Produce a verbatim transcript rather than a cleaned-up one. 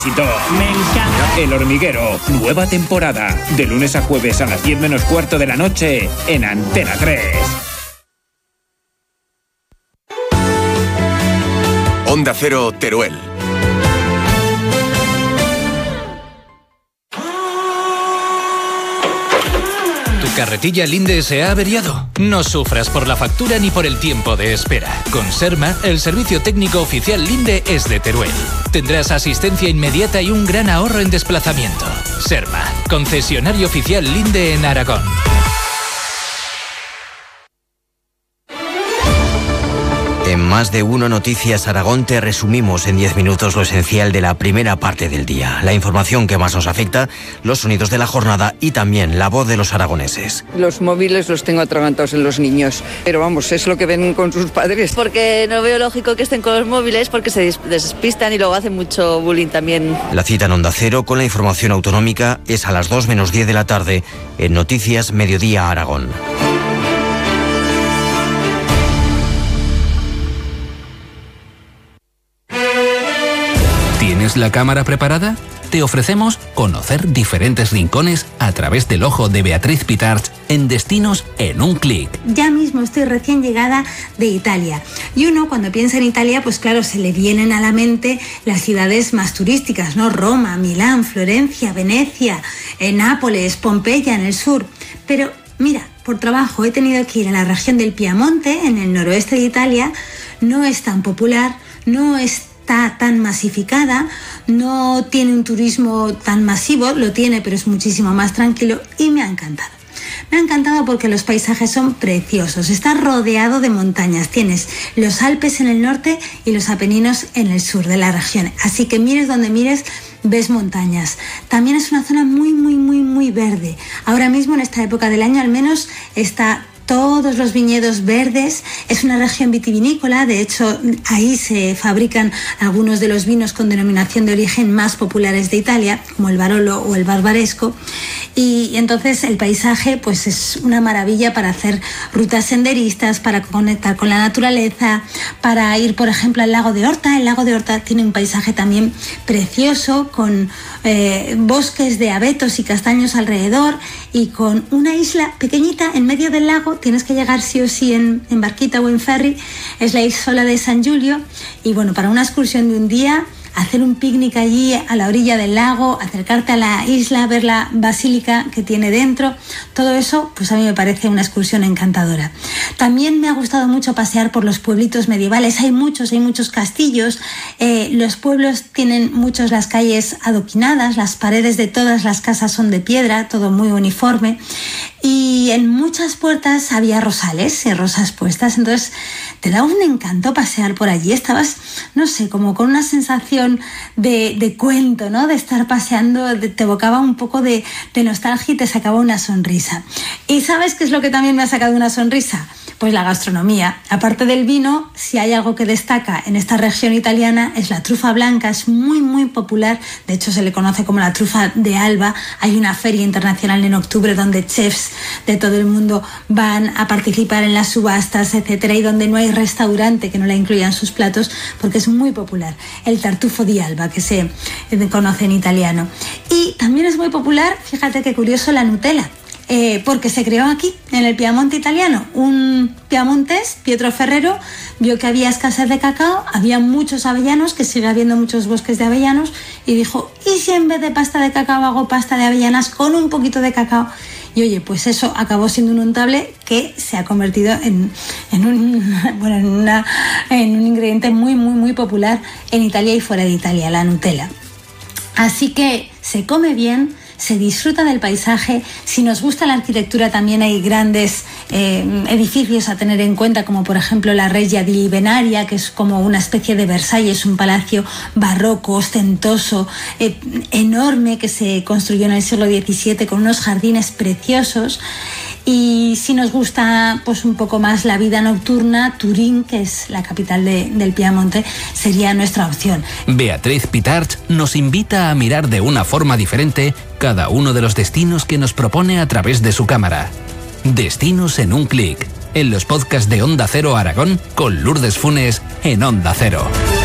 Me encanta. El Hormiguero, nueva temporada. De lunes a jueves a las diez menos cuarto de la noche en Antena tres. Onda Cero, Teruel. ¿Carretilla Linde se ha averiado? No sufras por la factura ni por el tiempo de espera. Con Serma, el servicio técnico oficial Linde es de Teruel. Tendrás asistencia inmediata y un gran ahorro en desplazamiento. Serma, concesionario oficial Linde en Aragón. En Más de Uno Noticias Aragón te resumimos en diez minutos lo esencial de la primera parte del día. La información que más nos afecta, los sonidos de la jornada y también la voz de los aragoneses. Los móviles los tengo atragantados en los niños, pero vamos, es lo que ven con sus padres. Porque no veo lógico que estén con los móviles porque se despistan y luego hacen mucho bullying también. La cita en Onda Cero con la información autonómica es a las dos menos diez de la tarde en Noticias Mediodía Aragón. ¿Tienes la cámara preparada? Te ofrecemos conocer diferentes rincones a través del ojo de Beatriz Pitarch en Destinos en un clic. Ya mismo estoy recién llegada de Italia. Y uno cuando piensa en Italia, pues claro, se le vienen a la mente las ciudades más turísticas, ¿no? Roma, Milán, Florencia, Venecia, eh, Nápoles, Pompeya en el sur. Pero mira, por trabajo he tenido que ir a la región del Piamonte, en el noroeste de Italia. No es tan popular, no es está tan masificada, no tiene un turismo tan masivo, lo tiene pero es muchísimo más tranquilo y me ha encantado. Me ha encantado porque los paisajes son preciosos, está rodeado de montañas, tienes los Alpes en el norte y los Apeninos en el sur de la región, así que mires donde mires ves montañas. También es una zona muy muy muy muy verde, ahora mismo en esta época del año al menos está todos los viñedos verdes, es una región vitivinícola, de hecho ahí se fabrican algunos de los vinos con denominación de origen más populares de Italia, como el Barolo o el Barbaresco, y entonces el paisaje pues es una maravilla para hacer rutas senderistas, para conectar con la naturaleza, para ir por ejemplo al lago de Horta. El lago de Horta tiene un paisaje también precioso con eh, bosques de abetos y castaños alrededor y con una isla pequeñita en medio del lago. Tienes que llegar sí o sí en, en barquita o en ferry, es la isla de San Giulio y bueno, para una excursión de un día, hacer un picnic allí a la orilla del lago, acercarte a la isla, ver la basílica que tiene dentro, todo eso pues a mí me parece una excursión encantadora. También me ha gustado mucho pasear por los pueblitos medievales, hay muchos, hay muchos castillos, eh, los pueblos tienen muchos las calles adoquinadas, las paredes de todas las casas son de piedra, todo muy uniforme y en muchas puertas había rosales, eh, rosas puestas, entonces te da un encanto pasear por allí, estabas, no sé, como con una sensación de, de cuento, ¿no? De estar paseando, de, te evocaba un poco de, de nostalgia y te sacaba una sonrisa. ¿Y sabes qué es lo que también me ha sacado una sonrisa? Pues la gastronomía. Aparte del vino, si hay algo que destaca en esta región italiana es la trufa blanca, es muy muy popular, de hecho se le conoce como la trufa de Alba, hay una feria internacional en octubre donde chefs de todo el mundo van a participar en las subastas, etcétera, y donde no hay restaurante que no la incluya en sus platos porque es muy popular, el tartufo di Alba, que se conoce en italiano. Y también es muy popular, fíjate qué curioso, la Nutella. Eh, porque se creó aquí, en el Piamonte italiano. Un piamontés, Pietro Ferrero, vio que había escasez de cacao, había muchos avellanos, que sigue habiendo muchos bosques de avellanos, y dijo, ¿y si en vez de pasta de cacao hago pasta de avellanas con un poquito de cacao? Y oye, pues eso acabó siendo un untable que se ha convertido en, en, un, bueno, en, una, en un ingrediente muy, muy, muy popular en Italia y fuera de Italia, la Nutella. Así que se come bien, se disfruta del paisaje. Si nos gusta la arquitectura, también hay grandes eh, edificios a tener en cuenta, como por ejemplo la Regia di Venaria, que es como una especie de Versalles, un palacio barroco, ostentoso, eh, enorme, que se construyó en el siglo diecisiete con unos jardines preciosos. Y si nos gusta pues un poco más la vida nocturna, Turín, que es la capital de, del Piamonte, sería nuestra opción. Beatriz Pitarch nos invita a mirar de una forma diferente cada uno de los destinos que nos propone a través de su cámara. Destinos en un clic, en los podcasts de Onda Cero Aragón con Lourdes Funes en Onda Cero.